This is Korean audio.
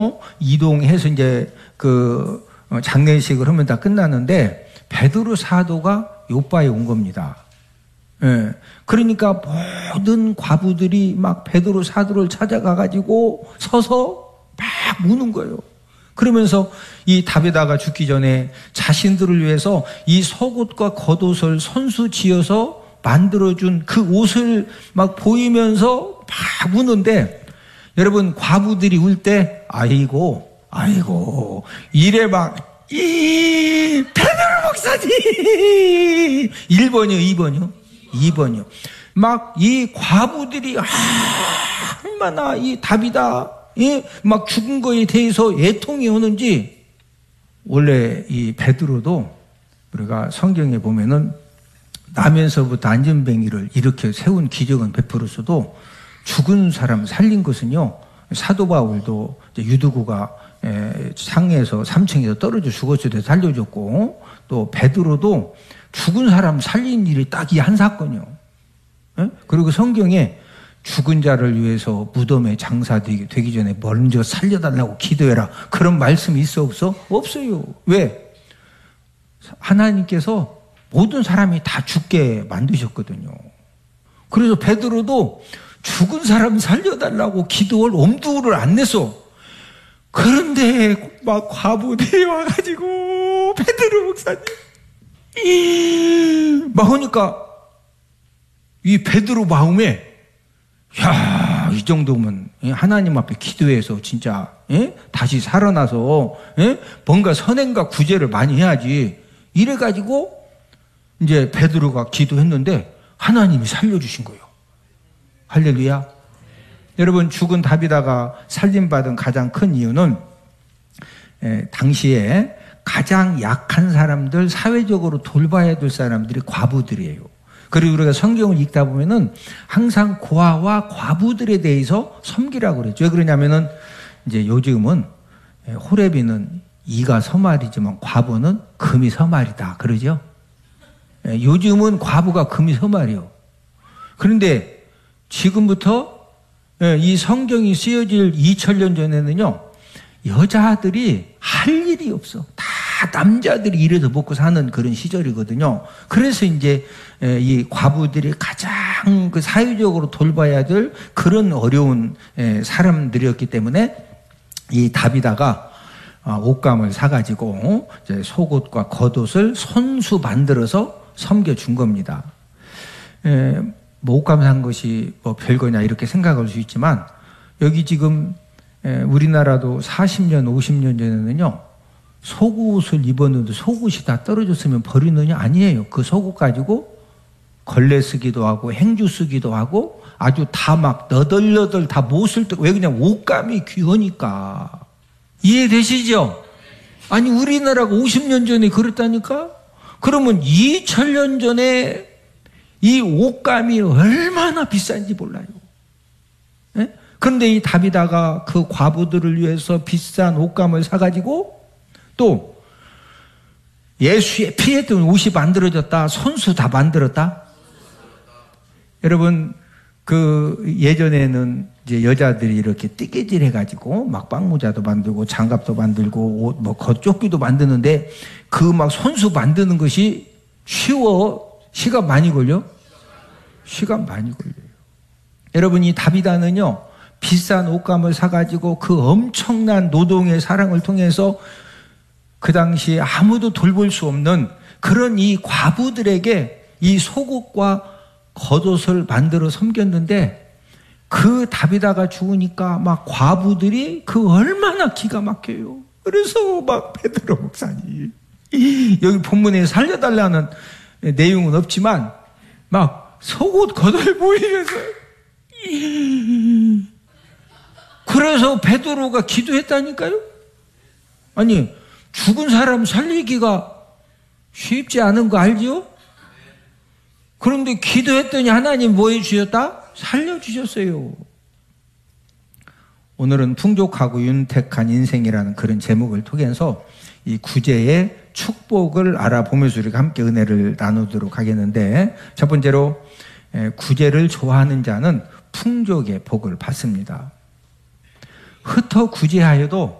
이동해서 이제 장례식을 하면 다 끝나는데 베드로 사도가 요바에 온 겁니다. 예. 그러니까 모든 과부들이 막 베드로 사도를 찾아가가지고 서서 막 우는 거예요. 그러면서 이 다비다가 죽기 전에 자신들을 위해서 이 속옷과 겉옷을 손수 지어서 만들어준 그 옷을 막 보이면서 막 우는데, 여러분 과부들이 울 때 아이고 이래 막 베드로 목사님 1번이요 2번이요? 2번이요. 막 이 과부들이 얼마나 이 다비다 막 죽은 거에 대해서 애통이 오는지. 원래 이 베드로도 우리가 성경에 보면은 나면서부터 안전뱅이를 이렇게 세운 기적은 베풀었어도 죽은 사람 살린 것은요, 사도 바울도 유두구가 상에서 3층에서 떨어져 죽었을 때 살려줬고, 또 베드로도 죽은 사람 살린 일이 딱 이 한 사건이요. 그리고 성경에 죽은 자를 위해서 무덤에 장사되기 전에 먼저 살려달라고 기도해라, 그런 말씀이 있어 없어? 없어요. 왜? 하나님께서 모든 사람이 다 죽게 만드셨거든요. 그래서 베드로도 죽은 사람 살려달라고 기도할 엄두를 안 냈어. 그런데 막 과부들이 와가지고 베드로 목사님 막 하니까 이 베드로 마음에, 야, 이 정도면 하나님 앞에 기도해서 진짜 다시 살아나서 뭔가 선행과 구제를 많이 해야지. 이래가지고 이제 베드로가 기도했는데 하나님이 살려주신 거예요. 할렐루야. 여러분, 죽은 다비다가 살림받은 가장 큰 이유는 당시에 가장 약한 사람들, 사회적으로 돌봐야 될 사람들이 과부들이에요. 그리고 우리가 성경을 읽다 보면은 항상 고아와 과부들에 대해서 섬기라고 그랬죠. 왜 그러냐면은 이제 요즘은 호레비는 이가 서말이지만 과부는 금이 서말이다 그러죠. 요즘은 과부가 금이 서말이요. 그런데 지금부터 이 성경이 쓰여질 2000년 전에는요, 여자들이 할 일이 없어. 다 남자들이 일해서 먹고 사는 그런 시절이거든요. 그래서 이제 이 과부들이 가장 그 사회적으로 돌봐야 될 그런 어려운 사람들이었기 때문에 이 다비다가 옷감을 사가지고 이제 속옷과 겉옷을 손수 만들어서 섬겨준 겁니다. 뭐 옷감 산 것이 뭐 별거냐 이렇게 생각할 수 있지만, 여기 지금 우리나라도 40년, 50년 전에는요, 속옷을 입었는데 속옷이 다 떨어졌으면 버리느냐? 아니에요. 그 속옷 가지고 걸레 쓰기도 하고 행주 쓰기도 하고 아주 다 막 너덜너덜 다 못을 때, 왜? 그냥 옷감이 귀하니까. 이해되시죠? 아니, 우리나라가 50년 전에 그랬다니까? 그러면 2000년 전에 이 옷감이 얼마나 비싼지 몰라요. 네? 그런데 이 다비다가 그 과부들을 위해서 비싼 옷감을 사가지고 또 예수의 피에 든 옷이 만들어졌다. 손수 다 만들었다. 여러분, 그 예전에는 이제 여자들이 이렇게 뜨개질 해가지고 막 빵모자도 만들고 장갑도 만들고 옷 뭐 겉조끼도 만드는데 그 막 손수 만드는 것이 쉬워? 시간 많이 걸려? 시간 많이 걸려요. 여러분, 이 다비다는요, 비싼 옷감을 사가지고 그 엄청난 노동의 사랑을 통해서 그 당시에 아무도 돌볼 수 없는 그런 이 과부들에게 이 속옷과 겉옷을 만들어 섬겼는데, 그 다비다가 죽으니까 막 과부들이 그 얼마나 기가 막혀요. 그래서 막 베드로 목사님, 여기 본문에 살려달라는 내용은 없지만 막 속옷 겉옷 보이면서, 그래서 베드로가 기도했다니까요. 아니, 죽은 사람 살리기가 쉽지 않은 거 알지요? 그런데 기도했더니 하나님 뭐 해주셨다? 살려주셨어요. 오늘은 풍족하고 윤택한 인생이라는 그런 제목을 통해서 이 구제의 축복을 알아보면서 우리가 함께 은혜를 나누도록 하겠는데, 첫 번째로 구제를 좋아하는 자는 풍족의 복을 받습니다. 흩어 구제하여도